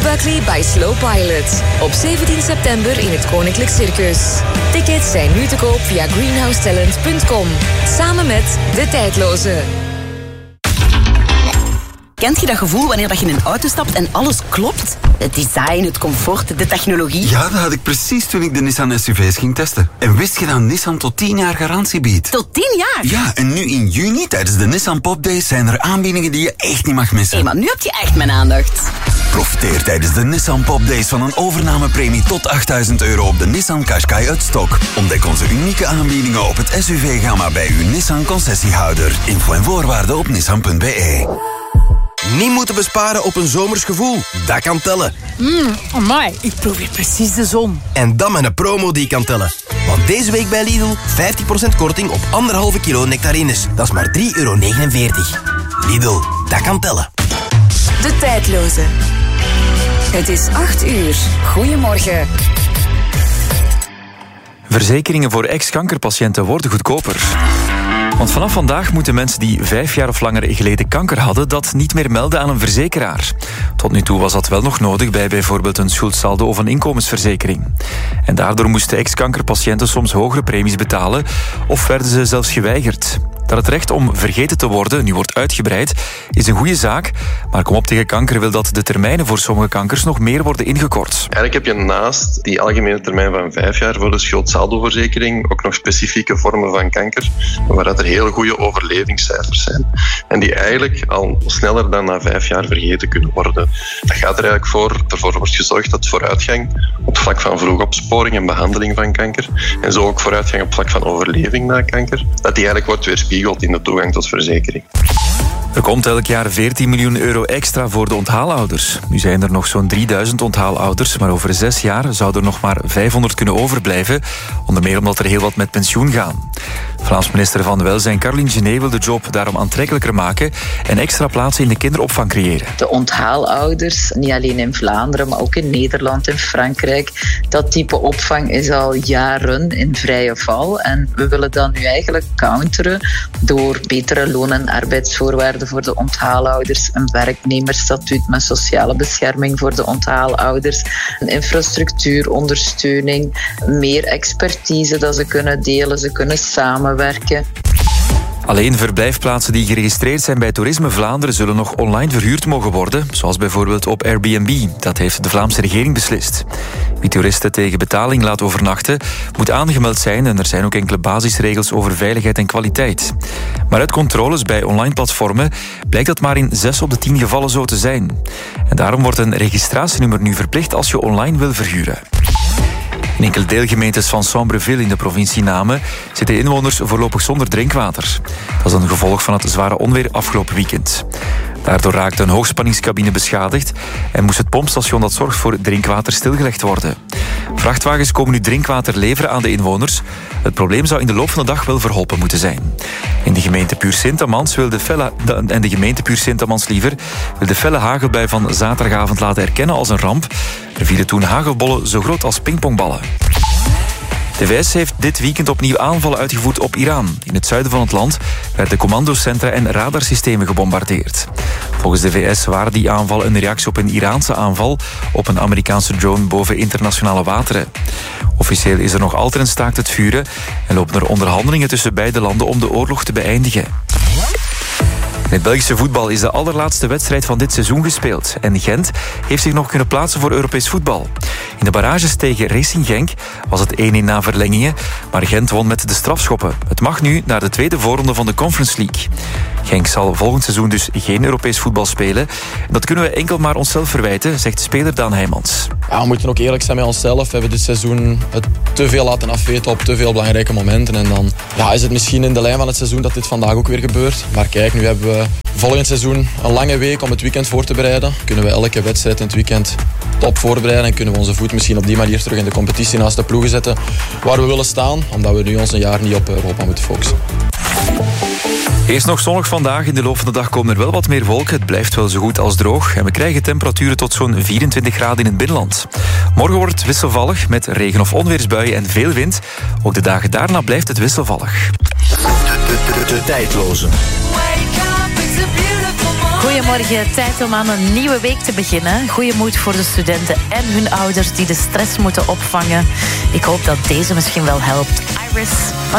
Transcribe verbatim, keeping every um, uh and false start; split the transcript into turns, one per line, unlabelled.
Buckley by Slow Pilot. Op zeventien september in het Koninklijk Circus. Tickets zijn nu te koop via greenhouse talent punt com. Samen met De Tijdloze.
Kent je dat gevoel wanneer je in een auto stapt en alles klopt? Het design, het comfort, de technologie.
Ja, dat had ik precies toen ik de Nissan S U V's ging testen. En wist je dat Nissan tot tien jaar garantie biedt?
Tot tien jaar?
Ja, en nu in juni tijdens de Nissan Pop Days zijn er aanbiedingen die je echt niet mag missen.
Hé, maar nu heb je echt mijn aandacht.
Profiteer tijdens de Nissan Pop Days van een overnamepremie tot achtduizend euro op de Nissan Qashqai uit stok. Ontdek onze unieke aanbiedingen op het S U V-gamma bij uw Nissan concessiehouder. Info en voorwaarden op nissan punt b e.
Niet moeten besparen op een zomers gevoel. Dat kan tellen.
Mmm, amai, ik proef hier precies de zon.
En dan met een promo die kan tellen. Want deze week bij Lidl vijftig procent korting op anderhalve kilo nectarines. Dat is maar drie euro negenenveertig. Lidl, dat kan tellen.
De Tijdloze. Het is acht uur. Goedemorgen.
Verzekeringen voor ex-kankerpatiënten worden goedkoper. Want vanaf vandaag moeten mensen die vijf jaar of langer geleden kanker hadden dat niet meer melden aan een verzekeraar. Tot nu toe was dat wel nog nodig bij bijvoorbeeld een schuldsaldo of een inkomensverzekering. En daardoor moesten ex-kankerpatiënten soms hogere premies betalen of werden ze zelfs geweigerd. Dat het recht om vergeten te worden nu wordt uitgebreid is een goede zaak, maar Kom op tegen kanker wil dat de termijnen voor sommige kankers nog meer worden ingekort.
Eigenlijk heb je naast die algemene termijn van vijf jaar voor de schuldsaldoverzekering ook nog specifieke vormen van kanker, waar er heel goede overlevingscijfers zijn. En die eigenlijk al sneller dan na vijf jaar vergeten kunnen worden. Dat gaat er eigenlijk voor. Ervoor wordt gezorgd dat vooruitgang op het vlak van vroegopsporing en behandeling van kanker, en zo ook vooruitgang op het vlak van overleving na kanker, dat die eigenlijk wordt weerspiegeld in de toegang tot verzekering.
Er komt elk jaar veertien miljoen euro extra voor de onthaalouders. Nu zijn er nog zo'n drieduizend onthaalouders, maar over zes jaar zouden er nog maar vijfhonderd kunnen overblijven. Onder meer omdat er heel wat met pensioen gaan. Vlaams minister van Welzijn Caroline Genet wil de job daarom aantrekkelijker maken en extra plaatsen in de kinderopvang creëren.
De onthaalouders, niet alleen in Vlaanderen, maar ook in Nederland en Frankrijk, dat type opvang is al jaren in vrije val. En we willen dat nu eigenlijk counteren door betere loon- en arbeidsvoorwaarden voor de onthaalouders, een werknemersstatuut met sociale bescherming voor de onthaalouders, een infrastructuurondersteuning, meer expertise dat ze kunnen delen, ze kunnen samenwerken.
Alleen verblijfplaatsen die geregistreerd zijn bij Toerisme Vlaanderen zullen nog online verhuurd mogen worden, zoals bijvoorbeeld op Airbnb. Dat heeft de Vlaamse regering beslist. Wie toeristen tegen betaling laat overnachten, moet aangemeld zijn en er zijn ook enkele basisregels over veiligheid en kwaliteit. Maar uit controles bij online platformen blijkt dat maar in zes op de tien gevallen zo te zijn. En daarom wordt een registratienummer nu verplicht als je online wil verhuren. In enkele deelgemeentes van Sambreville in de provincie Namen zitten inwoners voorlopig zonder drinkwater. Dat is een gevolg van het zware onweer afgelopen weekend. Daardoor raakte een hoogspanningscabine beschadigd en moest het pompstation dat zorgt voor drinkwater stilgelegd worden. Vrachtwagens komen nu drinkwater leveren aan de inwoners. Het probleem zou in de loop van de dag wel verholpen moeten zijn. In de gemeente Puur-Sint-Amans wil de felle, en de gemeente Puur-Sint-Amans liever wil de felle hagelbui van zaterdagavond laten erkennen als een ramp. Er vielen toen hagelbollen zo groot als pingpongballen. De V S heeft dit weekend opnieuw aanvallen uitgevoerd op Iran. In het zuiden van het land werden commandocentra en radarsystemen gebombardeerd. Volgens de V S waren die aanvallen een reactie op een Iraanse aanval op een Amerikaanse drone boven internationale wateren. Officieel is er nog altijd een staakt het vuren en lopen er onderhandelingen tussen beide landen om de oorlog te beëindigen. In het Belgische voetbal is de allerlaatste wedstrijd van dit seizoen gespeeld. En Gent heeft zich nog kunnen plaatsen voor Europees voetbal. In de barrages tegen Racing Genk was het één-één na verlengingen, maar Gent won met de strafschoppen. Het mag nu naar de tweede voorronde van de Conference League. Genk zal volgend seizoen dus geen Europees voetbal spelen. Dat kunnen we enkel maar onszelf verwijten, zegt speler Daan Heijmans.
Ja, we moeten ook eerlijk zijn met onszelf. We hebben dit seizoen het te veel laten afweten op te veel belangrijke momenten. En dan ja, is het misschien in de lijn van het seizoen dat dit vandaag ook weer gebeurt. Maar kijk, nu hebben we volgend seizoen een lange week om het weekend voor te bereiden. Kunnen we elke wedstrijd in het weekend top voorbereiden en kunnen we onze voet misschien op die manier terug in de competitie naast de ploegen zetten waar we willen staan. Omdat we nu ons een jaar niet op Europa moeten focussen.
Eerst nog zonnig vandaag. In de loop van de dag komen er wel wat meer wolken. Het blijft wel zo goed als droog. En we krijgen temperaturen tot zo'n vierentwintig graden in het binnenland. Morgen wordt het wisselvallig met regen- of onweersbuien en veel wind. Ook de dagen daarna blijft het wisselvallig.
De, de, de, de tijdloze.
Wake up, it's a beautiful morning. Goedemorgen, tijd om aan een nieuwe week te beginnen. Goeie moed voor de studenten en hun ouders die de stress moeten opvangen. Ik hoop dat deze misschien wel helpt. Iris.